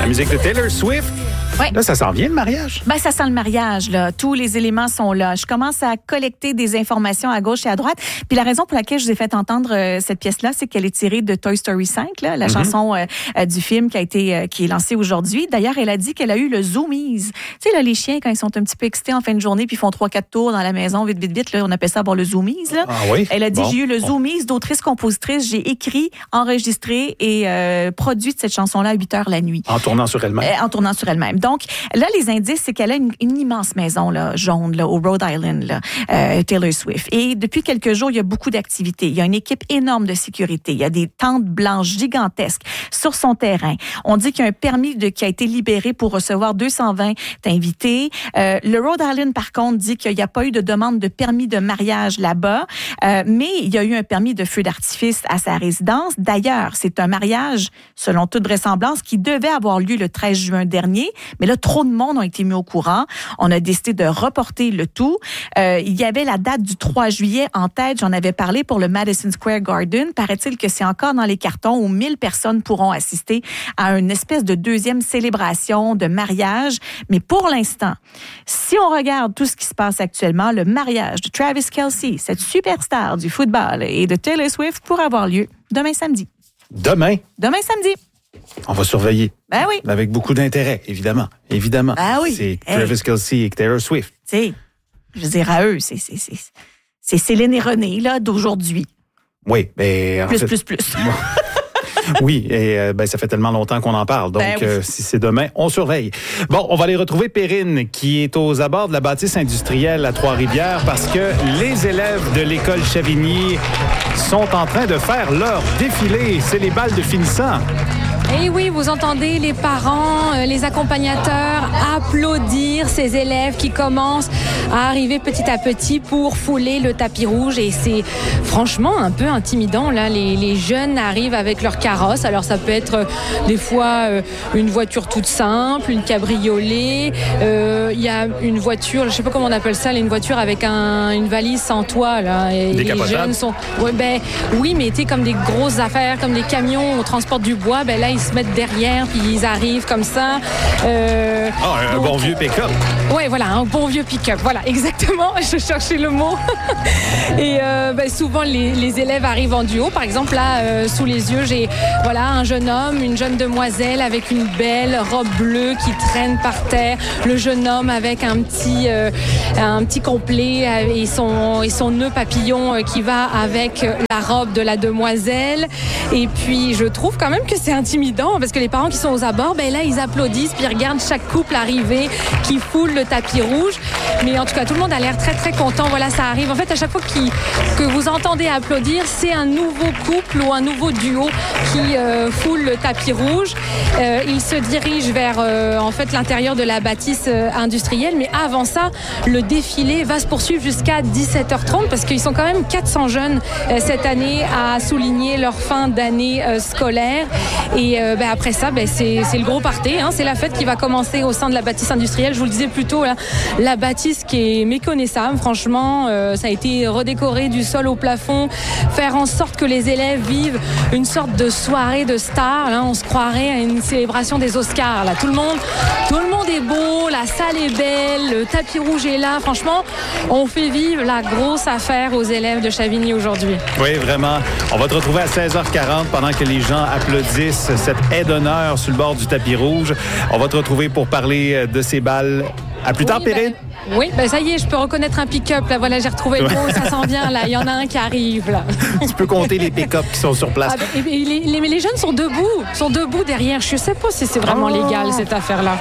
La musique de Taylor Swift. Ouais. Là, ça s'en vient, le mariage? Ben, ça sent le mariage, là. Tous les éléments sont là. Je commence à collecter des informations à gauche et à droite. Puis la raison pour laquelle je vous ai fait entendre cette pièce-là, c'est qu'elle est tirée de Toy Story 5, là, la chanson du film qui est lancée aujourd'hui. D'ailleurs, elle a dit qu'elle a eu le zoomies. Tu sais, là, les chiens, quand ils sont un petit peu excités en fin de journée, puis ils font 3-4 tours dans la maison, vite, là, on appelle ça avoir le zoomies, là. Ah oui? Elle a dit, j'ai eu le zoomies d'autrice-compositrice. J'ai écrit, enregistré et produit cette chanson-là à 8 heures la nuit. En tournant sur elle-même. En tournant sur elle-même. Donc, là, les indices, c'est qu'elle a une immense maison là, jaune là, au Rhode Island, là, Taylor Swift. Et depuis quelques jours, il y a beaucoup d'activités. Il y a une équipe énorme de sécurité. Il y a des tentes blanches gigantesques sur son terrain. On dit qu'il y a un permis qui a été libéré pour recevoir 220 invités. Le Rhode Island, par contre, dit qu'il n'y a pas eu de demande de permis de mariage là-bas, mais il y a eu un permis de feu d'artifice à sa résidence. D'ailleurs, c'est un mariage, selon toute vraisemblance, qui devait avoir lieu le 13 juin dernier, mais là, trop de monde ont été mis au courant. On a décidé de reporter le tout. Il y avait la date du 3 juillet en tête. J'en avais parlé pour le Madison Square Garden. Paraît-il que c'est encore dans les cartons où 1000 personnes pourront assister à une espèce de deuxième célébration de mariage. Mais pour l'instant, si on regarde tout ce qui se passe actuellement, le mariage de Travis Kelce, cette superstar du football, et de Taylor Swift pourra avoir lieu demain samedi. Demain samedi. On va surveiller. Ben oui. Avec beaucoup d'intérêt, évidemment. Ah oui. C'est Travis Kelce et Taylor Swift. Tu sais, je veux dire, à eux, c'est Céline et René, là, d'aujourd'hui. Oui, mais... Plus. Oui, et ça fait tellement longtemps qu'on en parle. Donc, oui. Si c'est demain, on surveille. Bon, on va aller retrouver Perrine, qui est aux abords de la bâtisse industrielle à Trois-Rivières, parce que les élèves de l'école Chavigny sont en train de faire leur défilé. C'est les balles de finissant. Et oui, vous entendez les parents, les accompagnateurs applaudir ces élèves qui commencent à arriver petit à petit pour fouler le tapis rouge. Et c'est franchement un peu intimidant. Là, les jeunes arrivent avec leur carrosse. Alors ça peut être des fois une voiture toute simple, une cabriolet. Il y a une voiture, je sais pas comment on appelle ça, une voiture avec une valise sans toit. Là. Et les jeunes sont, oui, mais tu sais, comme des grosses affaires, comme des camions, on transporte du bois. Là, ils se mettent derrière, puis ils arrivent comme ça. Un bon vieux pick-up. Oui, voilà, un bon vieux pick-up. Voilà, exactement. Je cherchais le mot. Et souvent, les élèves arrivent en duo. Par exemple, là, sous les yeux, j'ai un jeune homme, une jeune demoiselle avec une belle robe bleue qui traîne par terre. Le jeune homme avec un petit complet et son nœud papillon qui va avec la robe de la demoiselle. Et puis, je trouve quand même que c'est intimidant parce que les parents qui sont aux abords, là, ils applaudissent puis ils regardent chaque couple arriver qui foule le tapis rouge. Mais en tout cas, tout le monde a l'air très, très content. Voilà, ça arrive. En fait, à chaque fois que vous entendez applaudir, c'est un nouveau couple ou un nouveau duo qui foule le tapis rouge. Ils se dirigent vers, l'intérieur de la bâtisse industrielle. Mais avant ça, le défilé va se poursuivre jusqu'à 17h30 parce qu'ils sont quand même 400 jeunes cette année à souligner leur fin d'année scolaire. Et après ça, c'est le gros party. C'est la fête qui va commencer au sein de la bâtisse industrielle. Je vous le disais plus tôt, là, la bâtisse qui est méconnaissable. Franchement, ça a été redécoré du sol au plafond. Faire en sorte que les élèves vivent une sorte de soirée de stars. Là, on se croirait à une célébration des Oscars. Là, tout le monde est beau, la salle est belle, le tapis rouge est là. Franchement, on fait vivre la grosse affaire aux élèves de Chavigny aujourd'hui. Oui, vraiment. On va te retrouver à 16h40 pendant que les gens applaudissent cette aide d'honneur sur le bord du tapis rouge. On va te retrouver pour parler de ces balles. À plus tard, Perrine. Ça y est, je peux reconnaître un pick-up. Là, voilà, j'ai retrouvé le mot, ça s'en vient. Là, il y en a un qui arrive. Là. Tu peux compter les pick-up qui sont sur place. Les jeunes sont debout derrière. Je ne sais pas si c'est vraiment légal, cette affaire-là.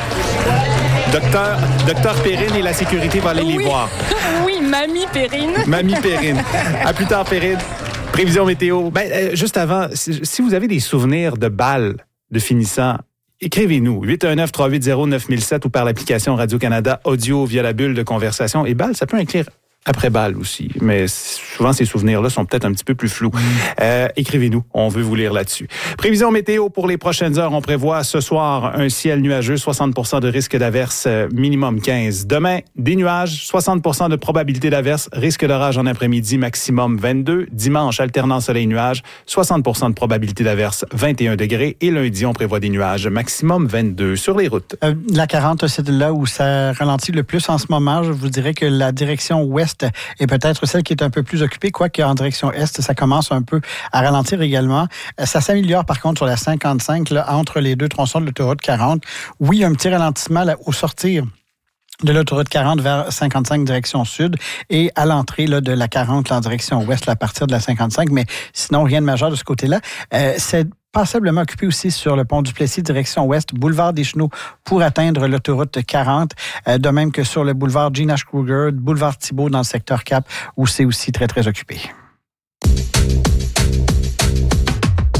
Docteur Perrine et la sécurité vont aller les voir. Oui, Mamie Perrine. Mamie Perrine. À plus tard, Perrine. Prévision météo. Juste avant, si vous avez des souvenirs de balles de finissant, écrivez-nous. 819-380-9007 ou par l'application Radio-Canada Audio via la bulle de conversation. Et balles, ça peut inclure après balle aussi. Mais souvent, ces souvenirs-là sont peut-être un petit peu plus flous. Écrivez-nous, on veut vous lire là-dessus. Prévision météo pour les prochaines heures. On prévoit ce soir un ciel nuageux, 60% de risque d'averse, minimum 15. Demain, des nuages, 60% de probabilité d'averse, risque d'orage en après-midi, maximum 22. Dimanche, alternant soleil-nuage, 60% de probabilité d'averse, 21 degrés. Et lundi, on prévoit des nuages, maximum 22 sur les routes. La 40, c'est là où ça ralentit le plus en ce moment. Je vous dirais que la direction ouest est peut-être celle qui est un peu plus occupée, quoique en direction est, ça commence un peu à ralentir également. Ça s'améliore par contre sur la 55, là, entre les deux tronçons de l'autoroute 40. Oui, un petit ralentissement là, au sortir de l'autoroute 40 vers 55 direction sud et à l'entrée là, de la 40 là, en direction ouest là, à partir de la 55, mais sinon rien de majeur de ce côté-là. C'est passablement occupé aussi sur le pont du Plessis, direction ouest, boulevard des Chenaux pour atteindre l'autoroute 40, de même que sur le boulevard Gene H. Kruger, boulevard Thibault dans le secteur Cap, où c'est aussi très, très occupé.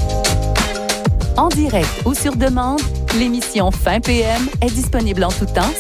En direct ou sur demande, l'émission Fin PM est disponible en tout temps